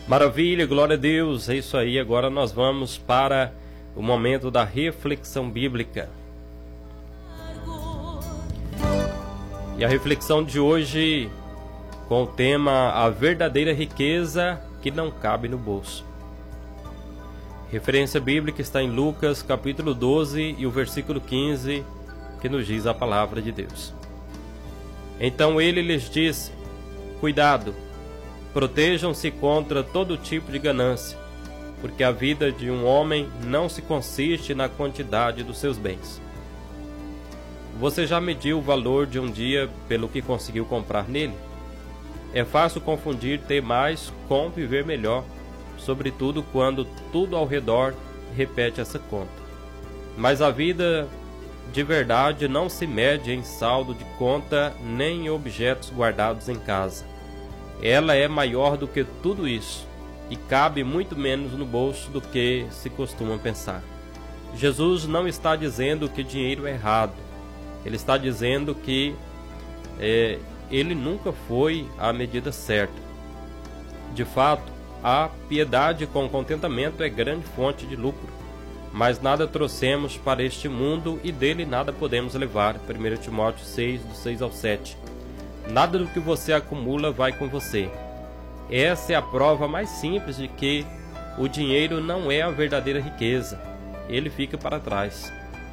Maravilha, glória a Deus, é isso aí. Agora nós vamos para o momento da reflexão bíblica. E a reflexão de hoje com o tema A Verdadeira Riqueza que Não Cabe no Bolso. Referência bíblica está em Lucas capítulo 12 e o versículo 15, que nos diz a palavra de Deus. Então ele lhes disse: cuidado, protejam-se contra todo tipo de ganância, porque a vida de um homem não se consiste na quantidade dos seus bens. Você já mediu o valor de um dia pelo que conseguiu comprar nele? É fácil confundir ter mais com viver melhor, sobretudo quando tudo ao redor repete essa conta. Mas a vida de verdade não se mede em saldo de conta nem em objetos guardados em casa. Ela é maior do que tudo isso e cabe muito menos no bolso do que se costuma pensar. Jesus não está dizendo que dinheiro é errado. Ele está dizendo que ele nunca foi a medida certa. De fato, a piedade com contentamento é grande fonte de lucro, mas nada trouxemos para este mundo e dele nada podemos levar. 1 Timóteo 6, do 6 ao 7. Nada do que você acumula vai com você. Essa é a prova mais simples de que o dinheiro não é a verdadeira riqueza. Ele fica para trás.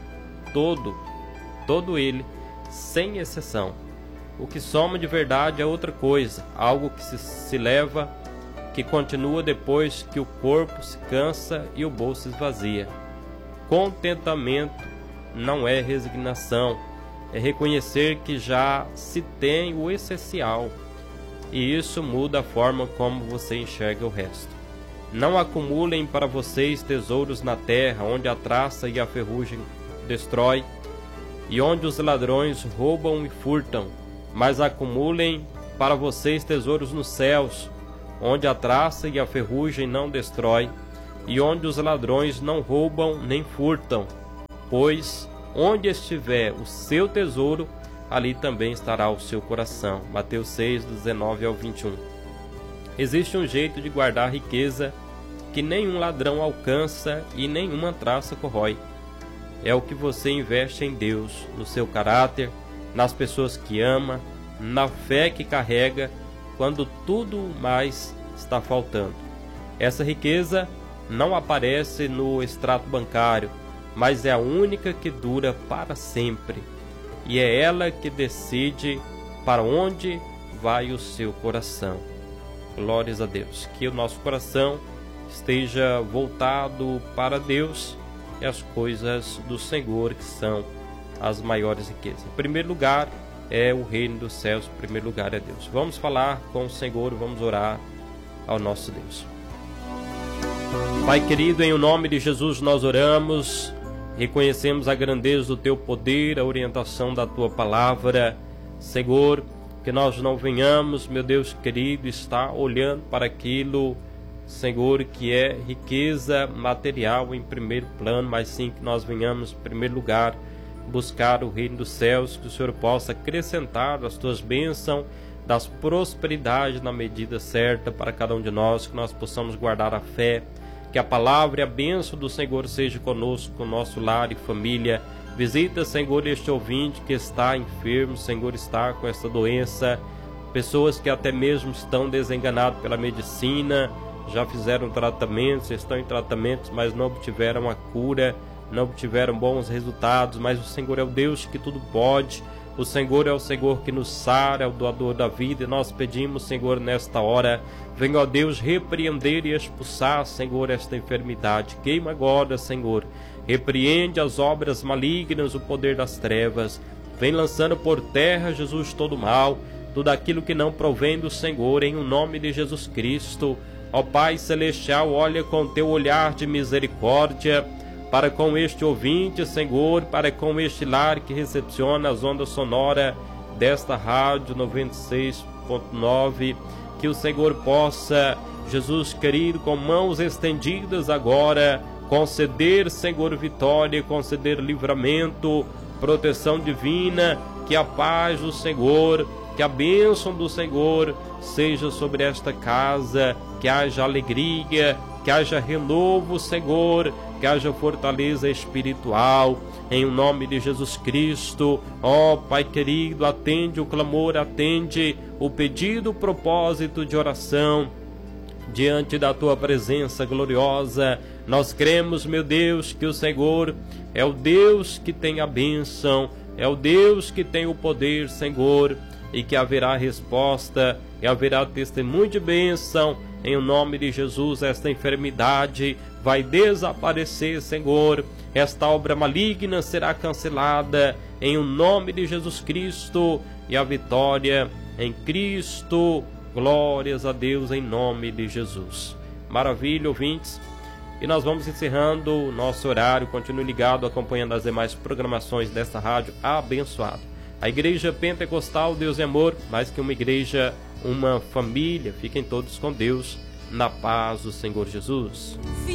Todo ele, sem exceção. O que soma de verdade é outra coisa, algo que se leva, que continua depois que o corpo se cansa e o bolso esvazia. Contentamento não é resignação, é reconhecer que já se tem o essencial, e isso muda a forma como você enxerga o resto. Não acumulem para vocês tesouros na terra, onde a traça e a ferrugem destrói, e onde os ladrões roubam e furtam, mas acumulem para vocês tesouros nos céus, onde a traça e a ferrugem não destrói, e onde os ladrões não roubam nem furtam, pois onde estiver o seu tesouro, ali também estará o seu coração. Mateus 6, do 19 ao 21. Existe um jeito de guardar riqueza que nenhum ladrão alcança e nenhuma traça corrói. É o que você investe em Deus, no seu caráter, nas pessoas que ama, na fé que carrega, quando tudo mais está faltando. Essa riqueza não aparece no extrato bancário, mas é a única que dura para sempre. E é ela que decide para onde vai o seu coração. Glórias a Deus. Que o nosso coração esteja voltado para Deus e as coisas do Senhor, que são as maiores riquezas. Em primeiro lugar é o reino dos céus, em primeiro lugar é Deus. Vamos falar com o Senhor, vamos orar ao nosso Deus. Pai querido, em o nome de Jesus nós oramos, reconhecemos a grandeza do Teu poder, a orientação da Tua palavra. Senhor, que nós não venhamos, meu Deus querido, estar olhando para aquilo, Senhor, que é riqueza material em primeiro plano, mas sim que nós venhamos, em primeiro lugar, buscar o reino dos céus, que o Senhor possa acrescentar as Tuas bênçãos, das prosperidades na medida certa para cada um de nós, que nós possamos guardar a fé, que a palavra e a bênção do Senhor seja conosco, com o nosso lar e família. Visita, Senhor, este ouvinte que está enfermo, Senhor, está com essa doença, pessoas que até mesmo estão desenganadas pela medicina, já fizeram tratamentos, estão em tratamentos, mas não obtiveram a cura, não obtiveram bons resultados, mas o Senhor é o Deus que tudo pode. O Senhor é o Senhor que nos sara, é o doador da vida, e nós pedimos, Senhor, nesta hora, venha, ó Deus, repreender e expulsar, Senhor, esta enfermidade. Queima agora, Senhor, repreende as obras malignas, o poder das trevas. Vem lançando por terra, Jesus, todo mal, tudo aquilo que não provém do Senhor, em o nome de Jesus Cristo. Ó Pai Celestial, olha com teu olhar de misericórdia para com este ouvinte, Senhor, para com este lar que recepciona as ondas sonoras desta rádio 96.9, que o Senhor possa, Jesus querido, com mãos estendidas agora, conceder, Senhor, vitória, conceder livramento, proteção divina, que a paz do Senhor que a bênção do Senhor seja sobre esta casa, que haja alegria, que haja renovo, Senhor, que haja fortaleza espiritual, em nome de Jesus Cristo. Ó Pai querido, atende o clamor, atende o pedido, o propósito de oração, diante da Tua presença gloriosa. Nós cremos, meu Deus, que o Senhor é o Deus que tem a bênção, é o Deus que tem o poder, Senhor, e que haverá resposta, e haverá testemunho de bênção. Em nome de Jesus, esta enfermidade vai desaparecer, Senhor. Esta obra maligna será cancelada em o nome de Jesus Cristo, e a vitória em Cristo. Glórias a Deus em nome de Jesus. Maravilha, ouvintes. E nós vamos encerrando o nosso horário. Continue ligado, acompanhando as demais programações desta rádio abençoada. A Igreja Pentecostal Deus é Amor, mais que uma igreja, uma família. Fiquem todos com Deus, na paz do Senhor Jesus.